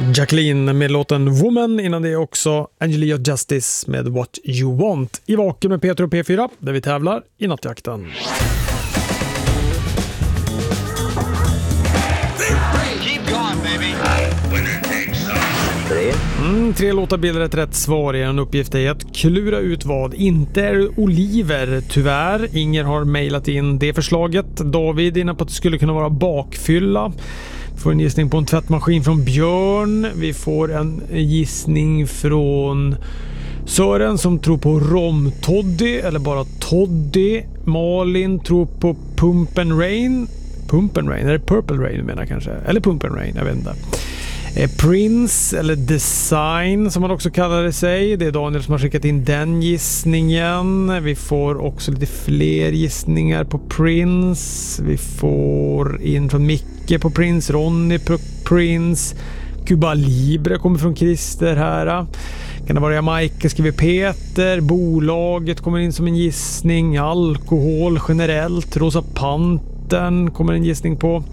Jacqueline med låten Woman, innan det är också Angelia Justice med What You Want. I Vaken med Peter och P4 där vi tävlar i nattjakten. Tre låtar bildar ett rätt svar. En uppgift är att klura ut vad inte är oliver. Tyvärr, Inger har mejlat in det förslaget. David innan på att det skulle kunna vara bakfylla. Vi får en gissning på en tvättmaskin från Björn. Vi får en gissning från Sören som tror på romtoddy eller bara toddy. Malin tror på Pump and Rain. Pump and Rain, är det Purple Rain menar kanske? Eller Pump and Rain, jag vet inte. Prince eller Design som man också kallar det sig. Det är Daniel som har skickat in den gissningen. Vi får också lite fler gissningar på Prince. Vi får in från Micke på Prince, Ronny på Prince, Cuba Libre kommer från Christer här. Kan det vara Jamaica skriver Peter. Bolaget kommer in som en gissning. Alkohol generellt. Rosa Pantern kommer en gissning på.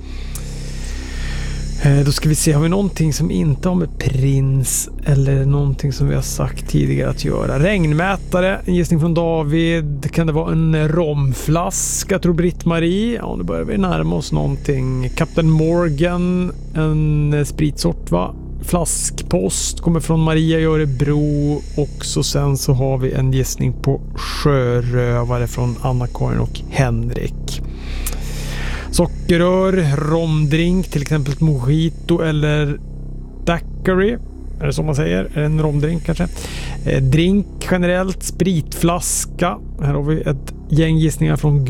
Då ska vi se, har vi någonting som inte har med Prins eller någonting som vi har sagt tidigare att göra? Regnmätare, en gissning från David. Kan det vara en romflaska, tror Britt-Marie? Ja, nu börjar vi närma oss någonting. Captain Morgan, en spritsort va? Flaskpost kommer från Maria i Örebro. Och så sen så har vi en gissning på sjörövare från Anna-Karin och Henrik. Sockerrör, romdrink, till exempel mojito eller daiquiri. Är det som man säger? Är det en romdrink kanske? Drink generellt, spritflaska. Här har vi ett gäng gissningar från